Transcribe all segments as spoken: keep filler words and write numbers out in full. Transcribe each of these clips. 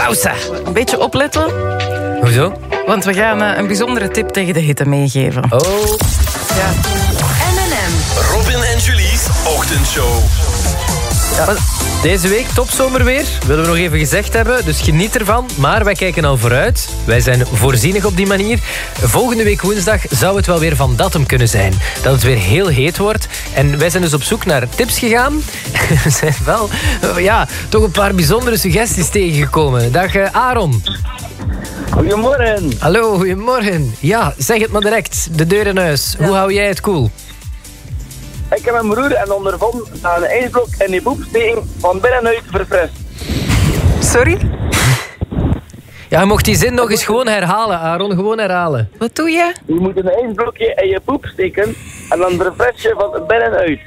Pauze. Een beetje opletten. Hoezo? Want we gaan uh, een bijzondere tip tegen de hitte meegeven. Oh. Ja. M en M. Robin en Julie's ochtendshow. Ja, deze week topzomerweer, willen we nog even gezegd hebben. Dus geniet ervan, maar wij kijken al vooruit. Wij zijn voorzienig op die manier. Volgende week woensdag zou het wel weer van datum kunnen zijn. Dat het weer heel heet wordt. En wij zijn dus op zoek naar tips gegaan. We zijn wel, ja, toch een paar bijzondere suggesties tegengekomen. Dag uh, Aaron. Goedemorgen. Hallo, goedemorgen. Ja, zeg het maar direct. De deur in huis. Hoe hou jij het cool? Ik heb mijn broer en ondervonden dat een ijsblok in die boepsteking van binnenuit verfrist. Sorry? Ja, je mocht die zin nog eens gewoon herhalen, Aaron. Gewoon herhalen. Wat doe je? Je moet een ijsblokje in je poep steken en dan verfris je van binnenuit.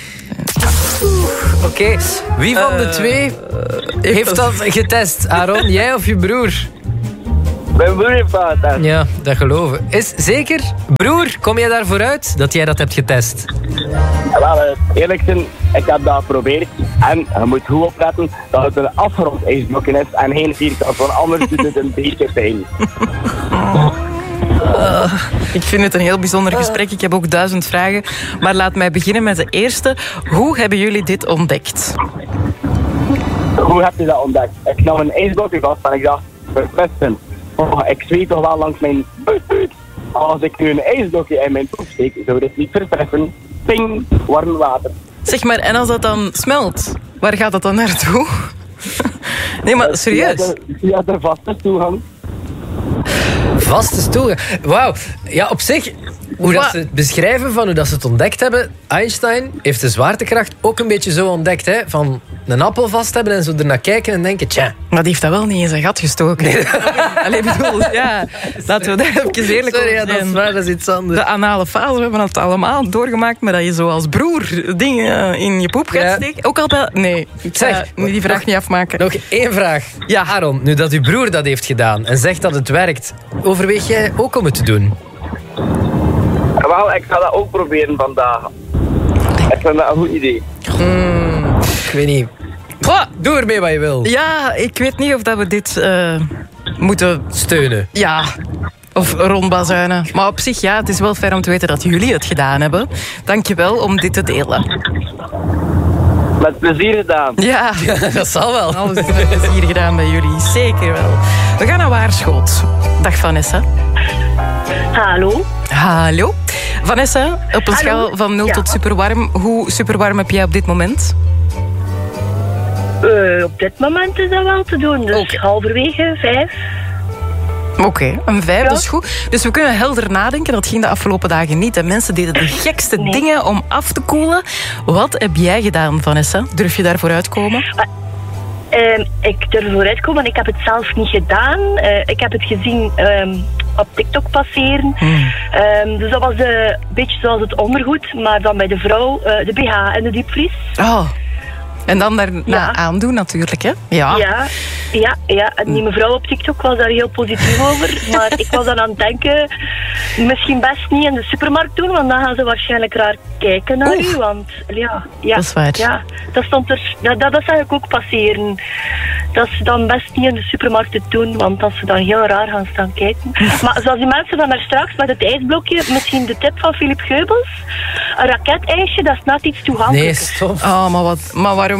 Oké, okay. Wie van uh, de twee uh, heeft dat getest? Aaron, jij of je broer? Mijn broer heeft dat getest. Ja, dat geloven. Is zeker? Broer, kom jij daarvoor uit dat jij dat hebt getest? Wel, eerlijk zijn, ik heb dat geprobeerd. En je moet goed opletten dat het een afgerond ijsblokje is en geen vierkant, want anders doet het een beetje pijn. Uh, ik vind het een heel bijzonder gesprek. Ik heb ook duizend vragen. Maar laat mij beginnen met de eerste. Hoe hebben jullie dit ontdekt? Hoe heb je dat ontdekt? Ik nam een ijsblokje vast en ik dacht, verpesten. Oh, ik zweet toch wel langs mijn buik. Als ik nu een ijsblokje in mijn poep steek, zou dit niet verpesten. Ping, warm water. Zeg maar, en als dat dan smelt, waar gaat dat dan naartoe? Nee, maar serieus? Je had er vaste toegang. Vaste stoel. Wauw. Ja, op zich, hoe dat ze het beschrijven van hoe dat ze het ontdekt hebben. Einstein heeft de zwaartekracht ook een beetje zo ontdekt. Hè, van een appel vast hebben en zo ernaar kijken en denken, tja. Maar die heeft dat wel niet in zijn gat gestoken. Nee. Allee, bedoel, ja. Laten we daar even eerlijk Sorry, over zijn. Ja, dat is waar, dat is iets anders. De anale fase, we hebben het allemaal doorgemaakt, maar dat je zo als broer dingen in je poep gaat ja. steken. Ook al bij... Nee, ik zeg, ga die vraag nog, niet afmaken. Nog één vraag. Ja. Aaron, nu dat uw broer dat heeft gedaan en zegt dat het werkt, overweeg jij ook om het te doen? Wel, ik ga dat ook proberen vandaag. Ik vind dat een goed idee. Hmm, ik weet niet. Oh, doe ermee wat je wil. Ja, ik weet niet of dat we dit uh, moeten steunen. Ja, of rondbazuinen. Maar op zich, ja, het is wel fijn om te weten dat jullie het gedaan hebben. Dank je wel om dit te delen. Met plezier gedaan. Ja, ja dat zal wel. Alles is met plezier gedaan bij jullie, zeker wel. We gaan naar Waarschoot. Dag Vanessa. Hallo. Hallo. Vanessa, op een Hallo. schaal van nul ja. tot superwarm, hoe superwarm heb jij op dit moment? Uh, op dit moment is dat wel te doen, dus okay. halverwege vijf. Oké, okay, een vijf, ja. Dat is goed. Dus we kunnen helder nadenken, dat ging de afgelopen dagen niet. En mensen deden de gekste nee. dingen om af te koelen. Wat heb jij gedaan, Vanessa? Durf je daarvoor uitkomen? Uh, uh, ik durf vooruit komen, ik heb het zelf niet gedaan. Uh, ik heb het gezien um, op TikTok passeren. Hmm. Um, dus dat was uh, een beetje zoals het ondergoed, maar dan bij de vrouw uh, de B H en de diepvries. Oh. En dan daarna ja. aandoen natuurlijk, hè? Ja. Ja, ja, ja. En die mevrouw op TikTok was daar heel positief over. Maar ik was dan aan het denken, misschien best niet in de supermarkt doen, want dan gaan ze waarschijnlijk raar kijken naar Oef. u. Want ja, ja, dat is waar. Ja, dat stond er, dat, dat, dat zag ik ook passeren. Dat ze dan best niet in de supermarkt te doen, want dat ze dan heel raar gaan staan kijken. Maar zoals die mensen van daar straks met het ijsblokje, misschien de tip van Philip Geubels, een raketijsje, dat is net iets toegankelijker. Nee, stop. Oh, maar, wat, maar waarom...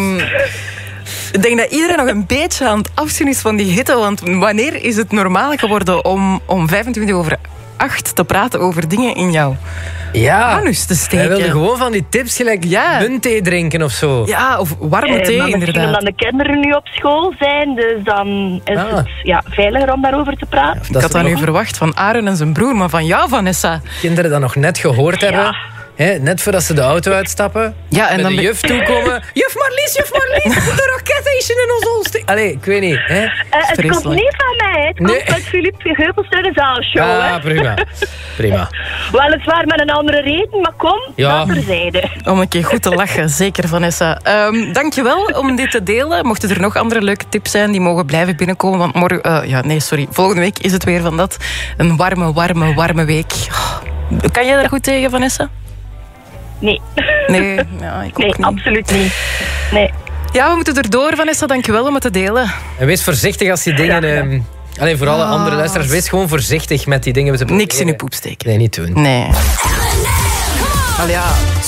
Ik denk dat iedereen nog een beetje aan het afzien is van die hitte. Want wanneer is het normaal geworden om, om vijfentwintig over acht te praten over dingen in jou? Ja, anus te steken. Hij wilde gewoon van die tips, gelijk ja. muntthee drinken of zo. Ja, of warme eh, thee, maar inderdaad. Omdat de kinderen nu op school zijn, dus dan is ah. het ja, veiliger om daarover te praten. Ja, ik had dat nu nog... verwacht van Aaron en zijn broer, maar van jou, Vanessa. Kinderen dat nog net gehoord ja. hebben. He, net voordat ze de auto uitstappen. Ja, en met dan de juf toekomen. Juf Marlies, juf Marlies, de raket is in ons olste. Allee, ik weet niet. Hè? Uh, het komt niet van mij, het komt nee. met Philip Geubels uit de zaalshow. Ah, hè? prima. Prima. Weliswaar met een andere reden, maar kom, ja. dat terzijde. Om een keer goed te lachen, zeker Vanessa. Um, dankjewel om dit te delen. Mochten er nog andere leuke tips zijn, die mogen blijven binnenkomen. Want morgen, uh, ja, nee, sorry, volgende week is het weer van dat. Een warme, warme, warme week. Oh, kan jij daar goed tegen, Vanessa? Nee. Nee, ja, ik ook nee niet. absoluut niet. Nee. Ja, we moeten erdoor, Vanessa. Dankjewel om het te delen. En wees voorzichtig als die dingen... ehm, Alleen voor alle Ah. andere luisteraars, wees gewoon voorzichtig met die dingen. Niks in je poep steken. Nee, niet doen. Nee. Al ja,